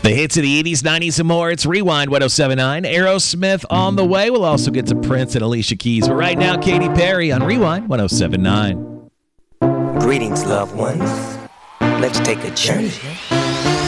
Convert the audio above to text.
The hits of the 80s, 90s, and more. It's Rewind 1079. Aerosmith on the way. We'll also get to Prince and Alicia Keys. But right now, Katy Perry on Rewind 1079. Greetings, loved ones. Let's take a journey.